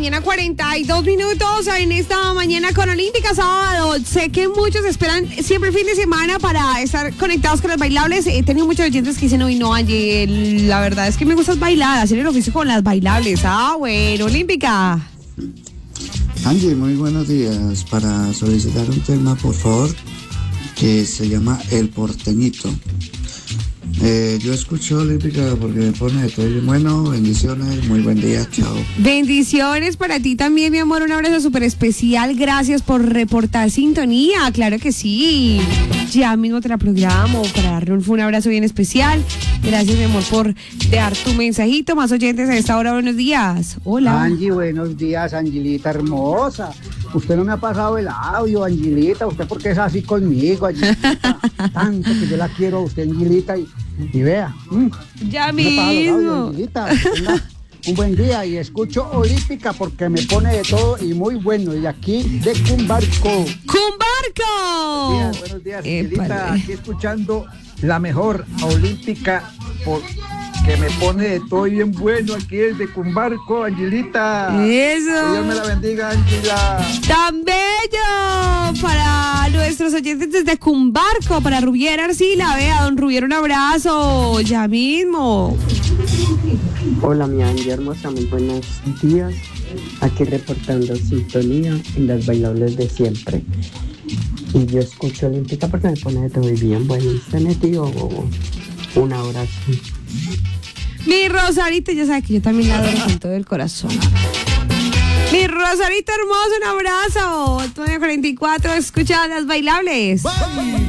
mañana, 42 minutos en esta mañana con Olímpica sábado. Sé que muchos esperan siempre el fin de semana para estar conectados con las bailables. He tenido muchos oyentes que dicen, uy, no, Angie, la verdad es que me gusta bailar, hacer el oficio con las bailables. Bueno, Olímpica. Angie, muy buenos días. Para solicitar un tema, por favor, que se llama El Porteñito. Yo escucho Olímpica porque me pone de todo bien. Bueno, bendiciones, muy buen día, chao. Bendiciones para ti también, mi amor, un abrazo súper especial, gracias por reportar sintonía, claro que sí, ya mismo te la programo para darle un abrazo bien especial, gracias, mi amor, por dejar tu mensajito, más oyentes a esta hora, buenos días, hola. Angie, buenos días, Angelita hermosa. Usted no me ha pasado el audio, Angelita. ¿Usted por qué es así conmigo, Angelita? Tanto que yo la quiero a usted, Angelita. Y vea. Ya me ha pasado el audio, mismo. Angelita. Tenga un buen día y escucho Olímpica porque me pone de todo y muy bueno. Y aquí de Cumbarco. ¡Cumbarco! Buenos días, Angelita. Aquí escuchando la mejor Olímpica que me pone de todo bien bueno aquí desde Cumbarco, Angelita. Eso. Que Dios me la bendiga, Angela. ¡Tan bello! Para nuestros oyentes desde Cumbarco, para Rubier Arcila, vea, don Rubier, un abrazo, ya mismo. Hola, mi Angie hermosa, muy buenos días. Aquí reportando sintonía en las bailables de siempre. Y yo escucho Olímpica porque me pone de todo bien. Bueno, se metió un abrazo. Mi Rosarita, ya sabe que yo también la adoro con todo el corazón. Mi Rosarita hermosa, un abrazo. 9:44, escucha las bailables.